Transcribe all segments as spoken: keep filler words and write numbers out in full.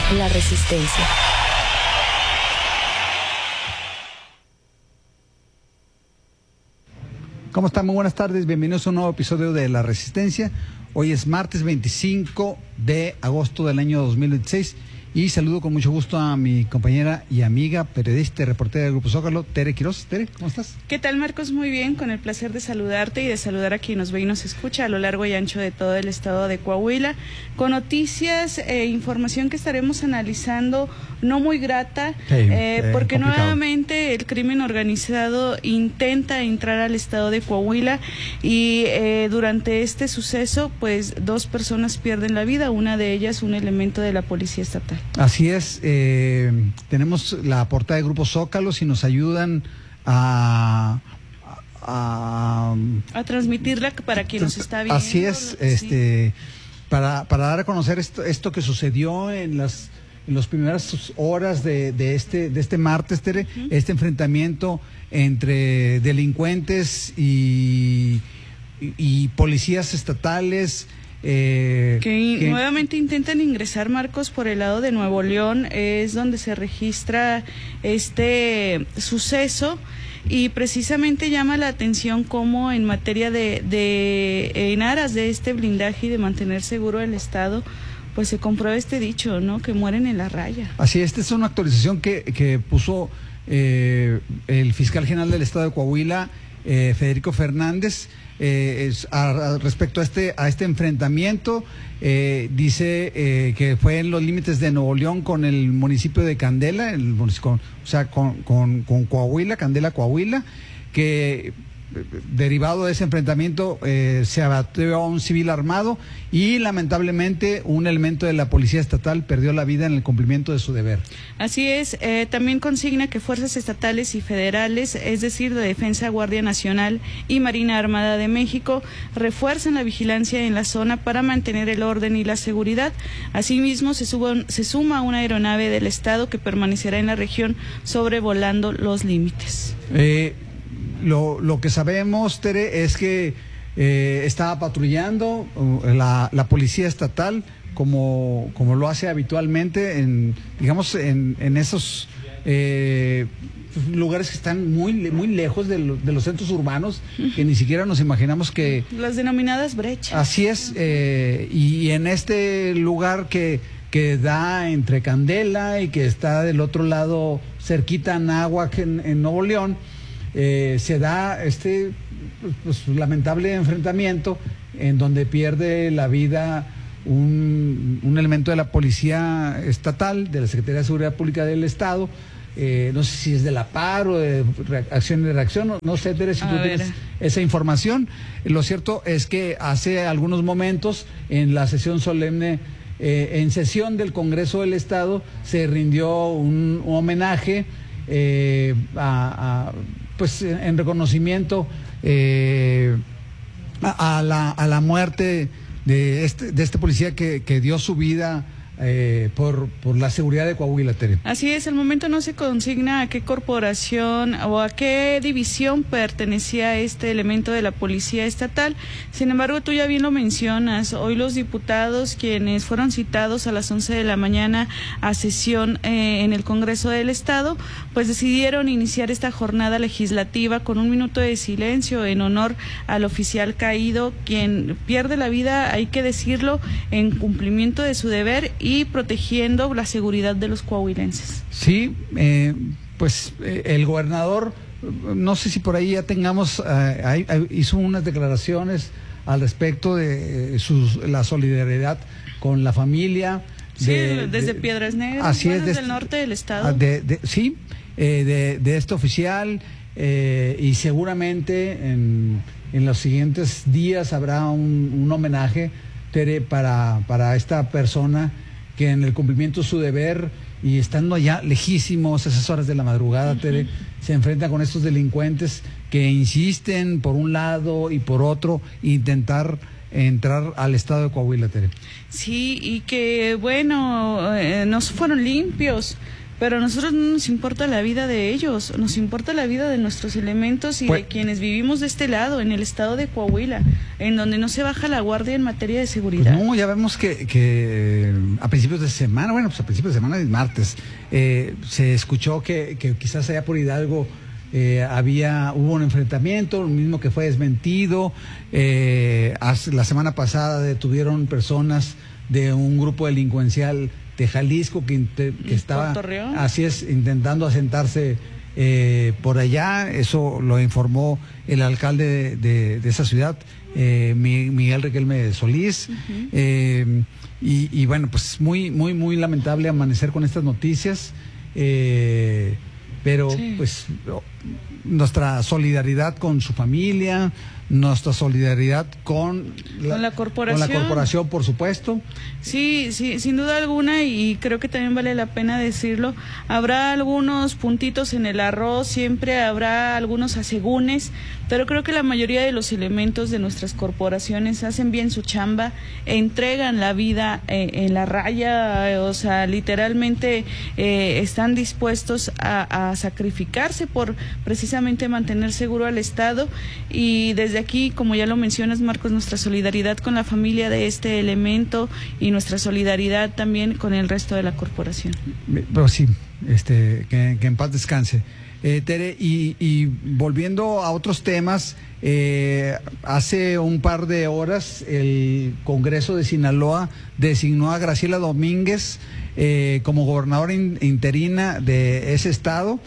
La Resistencia. ¿Cómo están? Muy buenas tardes, bienvenidos a un nuevo episodio de La Resistencia. Hoy es martes veinticinco de agosto del año dos mil veintiséis y saludo con mucho gusto a mi compañera y amiga, periodista y reportera del Grupo Zócalo, Tere Quiroz. Tere, ¿cómo estás? ¿Qué tal, Marcos? Muy bien, con el placer de saludarte y de saludar a quien nos ve y nos escucha a lo largo y ancho de todo el estado de Coahuila, con noticias e información que estaremos analizando no muy grata, sí, eh, eh, porque complicado. nuevamente el crimen organizado intenta entrar al estado de Coahuila y eh, durante este suceso, pues dos personas pierden la vida, una de ellas un elemento de la policía estatal. Así es, eh, tenemos la portada de Grupo Zócalo, si nos ayudan a... a, a transmitirla para quien nos está viendo. Así es, sí. este, para, para dar a conocer esto, esto que sucedió en las en las primeras horas de, de este de este martes, Tere, uh-huh. Este enfrentamiento entre delincuentes y, y, y policías estatales. Eh, que, que nuevamente intentan ingresar, Marcos, por el lado de Nuevo León, es donde se registra este suceso y precisamente llama la atención cómo en materia de, de en aras de este blindaje y de mantener seguro el Estado, pues se comprueba este dicho, ¿no? Que mueren en la raya. Así, esta es una actualización que, que puso eh, el fiscal general del Estado de Coahuila, eh, Federico Fernández. Eh, es, a, a, respecto a este a este enfrentamiento, eh, dice eh, que fue en los límites de Nuevo León con el municipio de Candela, el, con, o sea, con, con, con Coahuila, Candela, Coahuila, que derivado de ese enfrentamiento eh, se abatió a un civil armado y lamentablemente un elemento de la policía estatal perdió la vida en el cumplimiento de su deber. Así es, eh, también consigna que fuerzas estatales y federales, es decir, de Defensa, Guardia Nacional y Marina Armada de México, refuercen la vigilancia en la zona para mantener el orden y la seguridad. Asimismo, se, suba, se suma una aeronave del Estado que permanecerá en la región sobrevolando los límites. Eh, Lo, lo que sabemos, Tere, es que eh, estaba patrullando uh, la, la policía estatal como, como lo hace habitualmente en, digamos, en, en esos eh, lugares que están muy, muy lejos de, lo, de los centros urbanos, que ni siquiera nos imaginamos que... Las denominadas brechas. Así es, eh, y en este lugar que, que da entre Candela y que está del otro lado, cerquita a Anáhuac, en, en Nuevo León, Eh, se da este pues, lamentable enfrentamiento en donde pierde la vida un, un elemento de la policía estatal, de la Secretaría de Seguridad Pública del Estado, eh, no sé si es de la P A R o de Acción y Reacción, no, no sé, Tere, si tú tienes esa información. Lo cierto es que hace algunos momentos en la sesión solemne, eh, en sesión del Congreso del Estado, se rindió un, un homenaje eh, a, a pues en reconocimiento eh, a, a, la, a la muerte de este, de este policía que, que dio su vida eh, por, por la seguridad de Coahuila, Tere. Así es, al momento no se consigna a qué corporación o a qué división pertenecía este elemento de la policía estatal. Sin embargo, tú ya bien lo mencionas, hoy los diputados, quienes fueron citados a las once de la mañana a sesión eh, en el Congreso del Estado, pues decidieron iniciar esta jornada legislativa con un minuto de silencio en honor al oficial caído, quien pierde la vida, hay que decirlo, en cumplimiento de su deber y protegiendo la seguridad de los coahuilenses. Sí, eh, pues eh, el gobernador, no sé si por ahí ya tengamos, eh, hay, hay, hizo unas declaraciones al respecto de eh, sus, la solidaridad con la familia. Sí, de, desde de, Piedras Negras, así bueno, es, del norte del estado. De, de, sí, eh, de, de este oficial eh, y seguramente en, en los siguientes días habrá un, un homenaje, Tere, para, para esta persona que en el cumplimiento de su deber y estando allá lejísimos a esas horas de la madrugada, uh-huh. Tere, se enfrenta con estos delincuentes que insisten por un lado y por otro intentar entrar al estado de Coahuila, Tere. Sí, y que bueno, eh, no fueron limpios. pero a nosotros no nos importa la vida de ellos, nos importa la vida de nuestros elementos y pues, de quienes vivimos de este lado, en el estado de Coahuila, en donde no se baja la guardia en materia de seguridad. Pues no, ya vemos que, que a principios de semana, bueno, pues a principios de semana, el martes, eh, se escuchó que, que quizás allá por Hidalgo eh, había, hubo un enfrentamiento, lo mismo que fue desmentido. Eh, hace, la semana pasada detuvieron personas de un grupo delincuencial de Jalisco que, que estaba, así es, intentando asentarse eh, por allá. Eso lo informó el alcalde de, de, de esa ciudad, eh, Miguel Riquelme Solís. Uh-huh. eh, y, y bueno, pues muy, muy, muy lamentable amanecer con estas noticias, eh, pero sí. pues nuestra solidaridad con su familia, nuestra solidaridad con la, con la corporación. Con la corporación, por supuesto. Sí, sí, sin duda alguna, y creo que también vale la pena decirlo. Habrá algunos puntitos en el arroz, siempre habrá algunos asegúnes, pero creo que la mayoría de los elementos de nuestras corporaciones hacen bien su chamba, entregan la vida eh, en la raya, eh, o sea, literalmente eh, están dispuestos a, a sacrificarse por precisamente mantener seguro al Estado. Y desde aquí, como ya lo mencionas, Marcos, nuestra solidaridad con la familia de este elemento y nuestra solidaridad también con el resto de la corporación. Pero sí, este, que, que en paz descanse. Eh, Tere, y, y volviendo a otros temas, eh, hace un par de horas el Congreso de Sinaloa designó a Graciela Domínguez eh, como gobernadora in, interina de ese estado.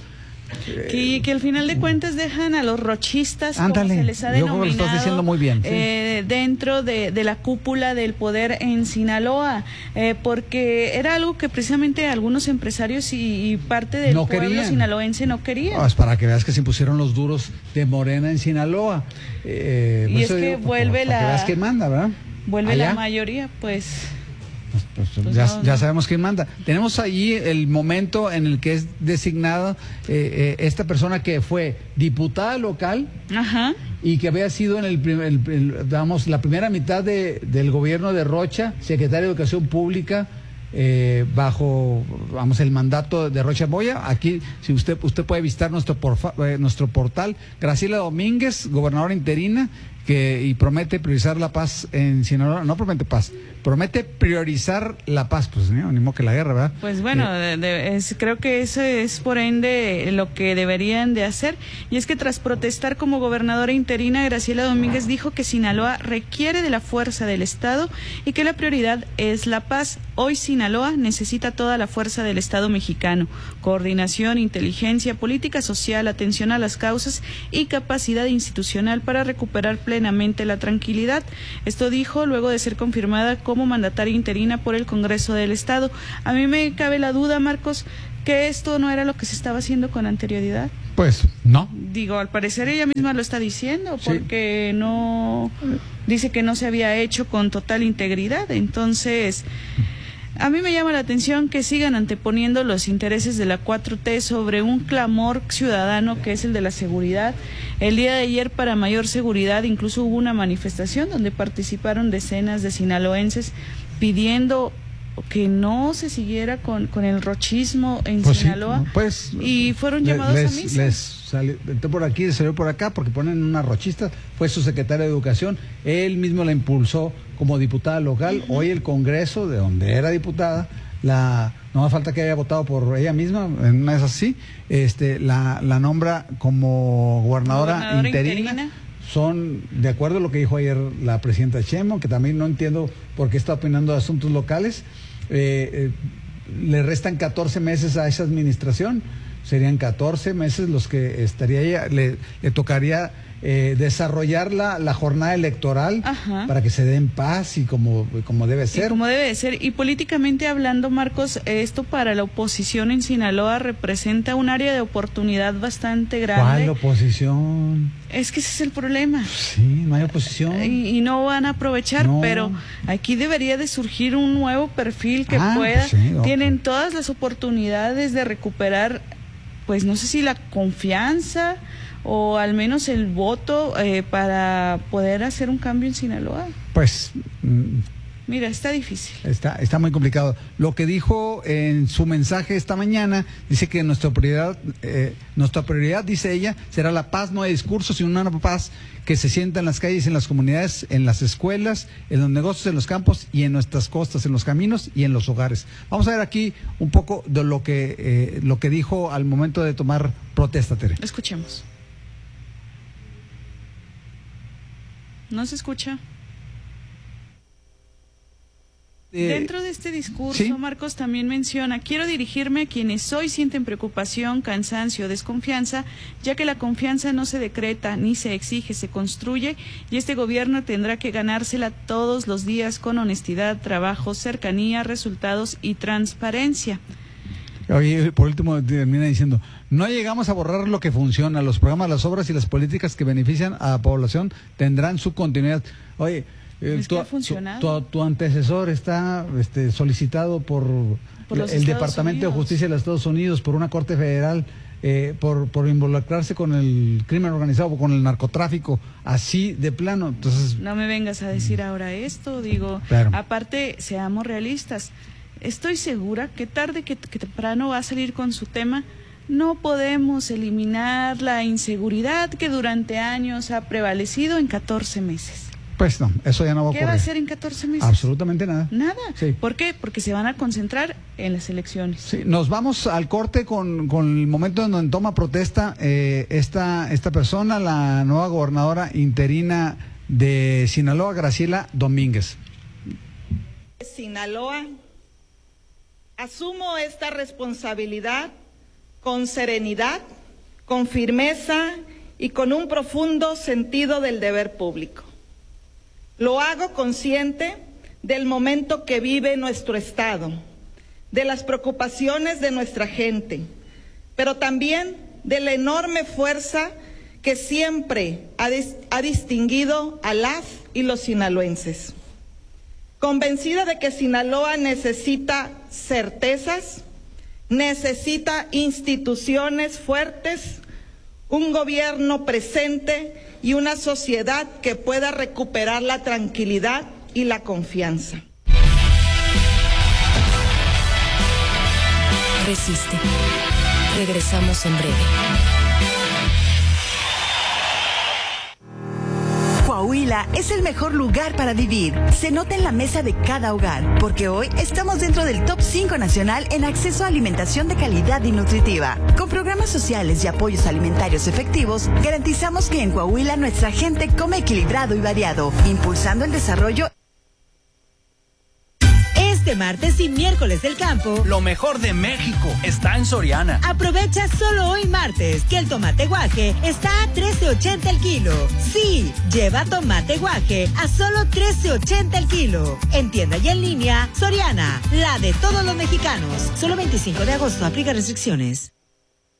Que, que al final de cuentas dejan a los rochistas, Ándale, como se les ha denominado, yo creo que lo estás diciendo muy bien, sí. eh, dentro de, de la cúpula del poder en Sinaloa, eh, porque era algo que precisamente algunos empresarios y, y parte del no pueblo querían. sinaloense no querían. No, es para que veas que se impusieron los duros de Morena en Sinaloa. Eh, y es que digo, vuelve para la... que veas quién manda, ¿verdad? Vuelve ¿Allá? La mayoría, pues... Pues, pues, pues ya, no, ya no. sabemos quién manda. Tenemos ahí el momento en el que es designada eh, eh, esta persona que fue diputada local. Ajá. Y que había sido en el, primer, el, el vamos, la primera mitad de, del gobierno de Rocha, secretario de Educación Pública, eh, bajo, vamos, el mandato de Rocha Moya. Aquí, si usted usted puede visitar nuestro porfa, eh, nuestro portal. Graciela Domínguez, gobernadora interina, que y promete priorizar la paz en Sinaloa. No promete paz, promete priorizar la paz, pues ¿no? Ni modo que la guerra, ¿verdad? Pues bueno, eh, de, de, es, creo que eso es por ende lo que deberían de hacer, y es que tras protestar como gobernadora interina, Graciela Domínguez dijo que Sinaloa requiere de la fuerza del Estado y que la prioridad es la paz. Hoy Sinaloa necesita toda la fuerza del Estado mexicano: coordinación, inteligencia, política social, atención a las causas y capacidad institucional para recuperar plenamente la tranquilidad. Esto dijo luego de ser confirmada como mandataria interina por el Congreso del Estado. A mí me cabe la duda, Marcos, que esto no era lo que se estaba haciendo con anterioridad. Pues no. Digo, al parecer ella misma lo está diciendo, porque sí. no dice que no se había hecho con total integridad. Entonces, a mí me llama la atención que sigan anteponiendo los intereses de la cuatro T sobre un clamor ciudadano que es el de la seguridad. El día de ayer, para mayor seguridad, incluso hubo una manifestación donde participaron decenas de sinaloenses pidiendo que no se siguiera con, con el rochismo en pues Sinaloa, sí, pues, y fueron llamados les, a misa. Les salió, entró por aquí, les salió por acá, porque ponen una rochista. Fue su secretario de Educación, él mismo la impulsó como diputada local. Uh-huh. Hoy el Congreso, de donde era diputada, la no hace falta que haya votado por ella misma, en una es así, este, la, la nombra como gobernadora, gobernadora interina. interina. Son, de acuerdo a lo que dijo ayer la presidenta Sheinbaum, que también no entiendo por qué está opinando de asuntos locales, eh, eh, le restan catorce meses a esa administración, serían catorce meses los que estaría ella, le, le tocaría eh, desarrollar la, la jornada electoral. Ajá. Para que se dé en paz y como, como debe ser. Y como debe de ser. Y políticamente hablando, Marcos, esto para la oposición en Sinaloa representa un área de oportunidad bastante grande. ¿Cuál oposición? Es que ese es el problema. Sí, no hay oposición. Y, y no van a aprovechar, no. Pero aquí debería de surgir un nuevo perfil que ah, pueda. Pues sí, no. Tienen todas las oportunidades de recuperar, pues no sé si la confianza o al menos el voto eh, para poder hacer un cambio en Sinaloa. Pues... Mm, Mira, está difícil. Está, está muy complicado. Lo que dijo en su mensaje esta mañana, dice que nuestra prioridad, eh, nuestra prioridad, dice ella, será la paz, no hay discursos, sino una paz que se sienta en las calles, en las comunidades, en las escuelas, en los negocios, en los campos y en nuestras costas, en los caminos y en los hogares. Vamos a ver aquí un poco de lo que, eh, lo que dijo al momento de tomar protesta, Tere. Escuchemos. ¿No se escucha? Eh, Dentro de este discurso, ¿sí? Marcos también menciona: quiero dirigirme a quienes hoy sienten preocupación, cansancio, desconfianza, ya que la confianza no se decreta ni se exige, se construye, y este gobierno tendrá que ganársela todos los días con honestidad, trabajo, cercanía, resultados y transparencia. Oye, por último termina diciendo: no llegamos a borrar lo que funciona, los programas, las obras y las políticas que benefician a la población tendrán su continuidad. Oye, Eh, es tu, que ha funcionado. Tu, tu, tu antecesor está este, solicitado por, por los el Estados Departamento Unidos. de Justicia de los Estados Unidos, por una corte federal, eh, por, por involucrarse con el crimen organizado o con el narcotráfico, así de plano. Entonces, no me vengas a decir ahora esto, digo, claro. Aparte, seamos realistas. Estoy segura que tarde que, que temprano va a salir con su tema. No podemos eliminar la inseguridad que durante años ha prevalecido en catorce meses. Pues no, eso ya no va a ocurrir. ¿Qué va a hacer en catorce meses? Absolutamente nada. Nada. Sí. ¿Por qué? Porque se van a concentrar en las elecciones. Sí, nos vamos al corte con, con el momento en donde toma protesta eh, esta, esta persona, la nueva gobernadora interina de Sinaloa, Graciela Domínguez. Sinaloa, asumo esta responsabilidad con serenidad, con firmeza y con un profundo sentido del deber público. Lo hago consciente del momento que vive nuestro Estado, de las preocupaciones de nuestra gente, pero también de la enorme fuerza que siempre ha, dis- ha distinguido a las y los sinaloenses. Convencida de que Sinaloa necesita certezas, necesita instituciones fuertes, un gobierno presente y una sociedad que pueda recuperar la tranquilidad y la confianza. Resiste. Regresamos en breve. Coahuila es el mejor lugar para vivir. Se nota en la mesa de cada hogar, porque hoy estamos dentro del top cinco nacional en acceso a alimentación de calidad y nutritiva. Con programas sociales y apoyos alimentarios efectivos, garantizamos que en Coahuila nuestra gente come equilibrado y variado, impulsando el desarrollo. Este martes y miércoles del campo, lo mejor de México está en Soriana. Aprovecha solo hoy martes que el tomate guaje está a trece ochenta el kilo. Sí, lleva tomate guaje a solo trece ochenta el kilo. En tienda y en línea, Soriana, la de todos los mexicanos. Solo veinticinco de agosto, aplica restricciones.